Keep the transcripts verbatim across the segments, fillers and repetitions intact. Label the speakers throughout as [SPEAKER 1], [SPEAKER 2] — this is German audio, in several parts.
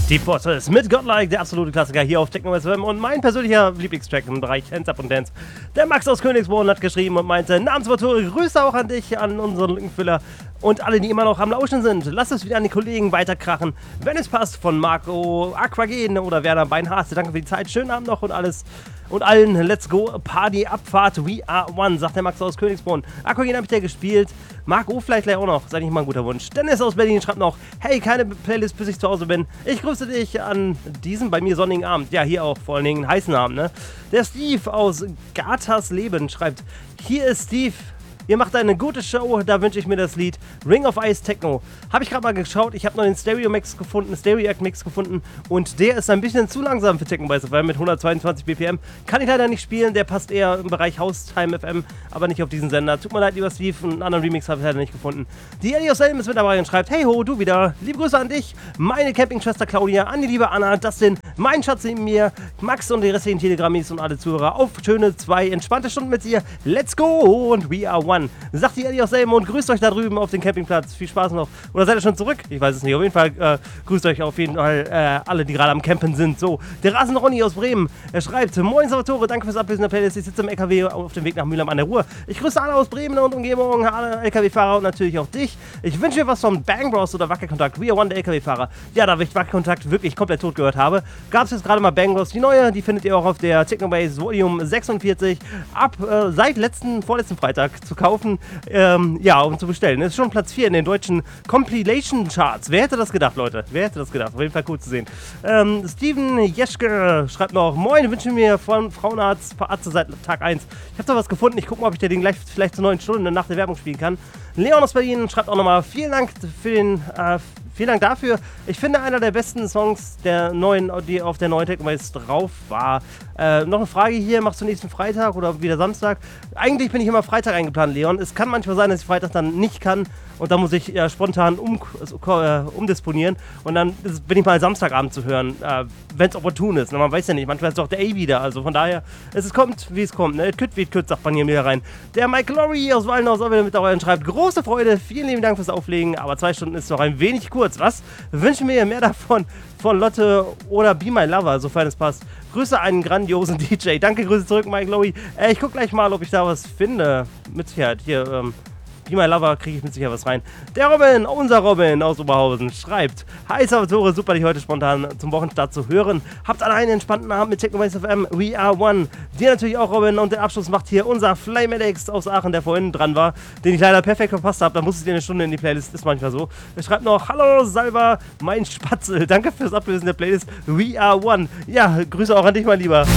[SPEAKER 1] Deep Waters mit Godlike, der absolute Klassiker hier auf Techno S F M und mein persönlicher Lieblingstrack im Bereich Hands Up und Dance. Der Max aus Königsborn hat geschrieben und meinte, Namenswortore, Grüße auch an dich, an unseren Lückenfüller und alle, die immer noch am Lauschen sind. Lasst es wieder an die Kollegen weiterkrachen, wenn es passt, von Marco Aquagen oder Werner Beinhardt. Danke für die Zeit, schönen Abend noch und alles. Und allen, let's go, Party, Abfahrt, we are one, sagt der Max aus Königsborn. Aquagen habe ich ja gespielt, Marco vielleicht gleich auch noch, ist eigentlich mal ein guter Wunsch. Dennis aus Berlin schreibt noch, hey, keine Playlist, bis ich zu Hause bin. Ich grüße dich an diesem bei mir sonnigen Abend. Ja, hier auch vor allen Dingen einen heißen Abend, ne? Der Steve aus Gathas Leben schreibt, hier ist Steve. Ihr macht eine gute Show, da wünsche ich mir das Lied Ring of Ice Techno. Habe ich gerade mal geschaut, ich habe noch den Stereo-Mix gefunden, Stereo-Mix gefunden und der ist ein bisschen zu langsam für Techno bei S F M mit hundertzweiundzwanzig B P M. Kann ich leider nicht spielen, der passt eher im Bereich Haustime F M, aber nicht auf diesen Sender. Tut mir leid, lieber Steve, einen anderen Remix habe ich leider nicht gefunden. Die Ellie aus Selm ist mit dabei und schreibt, hey ho, du wieder, liebe Grüße an dich, meine Campingschwester Claudia, an die liebe Anna, Dustin, mein Schatz neben mir, Max und die restlichen Telegrammis und alle Zuhörer auf schöne zwei entspannte Stunden mit dir. Let's go und we are one. Sagt die Ellie aus Selm und grüßt euch da drüben auf den Campingplatz. Viel Spaß noch. Oder seid ihr schon zurück? Ich weiß es nicht. Auf jeden Fall äh, grüßt euch auf jeden Fall äh, alle, die gerade am Campen sind. So, der Rasen Ronny aus Bremen. Er schreibt, moin Salvatore, danke fürs Ablesen der Playlist. Ich sitze im L K W auf dem Weg nach Mülheim an der Ruhr. Ich grüße alle aus Bremen und Umgebung, alle L K W-Fahrer und natürlich auch dich. Ich wünsche dir was von Bang Bros oder Wackelkontakt. We are one, der L K W-Fahrer. Ja, da ich Wackelkontakt wirklich komplett tot gehört habe, gab es jetzt gerade mal Bang Bros. Die neue, die findet ihr auch auf der Technobase Volume sechsundvierzig ab äh, seit letzten, vorletzten Freitag zu kaufen. Ähm, ja, um zu bestellen. Das ist schon Platz vier in den deutschen Compilation Charts. Wer hätte das gedacht, Leute? Wer hätte das gedacht? Auf jeden Fall cool zu sehen. Ähm, Steven Jeschke schreibt noch, moin, wünsche mir von Frauenarzt, Verarzte seit Tag eins. Ich habe da was gefunden. Ich gucke mal, ob ich dir den gleich vielleicht zur neuen Stunde nach der Werbung spielen kann. Leon aus Berlin schreibt auch nochmal, vielen Dank für den, äh, vielen Dank dafür. Ich finde, einer der besten Songs der neuen, die auf der neuen Technobase drauf war. Äh, noch eine Frage hier, machst du nächsten Freitag oder wieder Samstag? Eigentlich bin ich immer Freitag eingeplant, Leon. Es kann manchmal sein, dass ich Freitag dann nicht kann und dann muss ich äh, spontan um, äh, umdisponieren und dann ist, bin ich mal Samstagabend zu hören, äh, wenn es opportun ist. Na, man weiß ja nicht, manchmal ist doch der A wieder, also von daher, es, es kommt, wie es kommt. Ne? Kütt wie es kütt, sagt man hier wieder rein. Der Mike Lorry aus Wallenhaus auch wieder mit dabei und schreibt, große Freude, vielen lieben Dank fürs Auflegen, aber zwei Stunden ist noch ein wenig kurz, was? Wünschen mir mehr davon von Lotte oder Be My Lover, sofern es passt. Grüße einen grandiosen D J. Danke, Grüße zurück, Mike Lowy. Äh, ich guck gleich mal, ob ich da was finde. Mit Sicherheit. Hier, ähm, Be My Lover kriege ich mit Sicherheit was rein. Der Robin, unser Robin aus Oberhausen, schreibt, hi Salvatore, super, dich heute spontan zum Wochenstart zu hören. Habt alle einen entspannten Abend mit Technobase F M. We are one. Dir natürlich auch, Robin. Und den Abschluss macht hier unser Flymedics aus Aachen, der vorhin dran war, den ich leider perfekt verpasst habe. Da musste ich dir eine Stunde in die Playlist, ist manchmal so. Er schreibt noch, hallo Salva, mein Spatzel. Danke fürs Ablösen der Playlist. We are one. Ja, Grüße auch an dich, mein Lieber.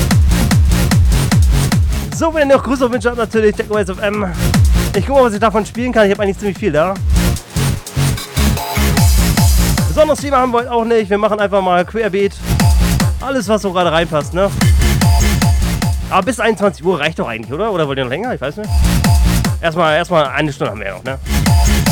[SPEAKER 1] So, wenn ihr noch Grüße wünscht, natürlich Technobase F M. Ich gucke mal, was ich davon spielen kann. Ich habe eigentlich ziemlich viel da. Besonderes Thema haben wir heute auch nicht. Wir machen einfach mal querbeet. Alles, was so gerade reinpasst, ne? Aber bis einundzwanzig Uhr reicht doch eigentlich, oder? Oder wollt ihr noch länger? Ich weiß nicht. Erstmal, erstmal eine Stunde haben wir ja noch, ne?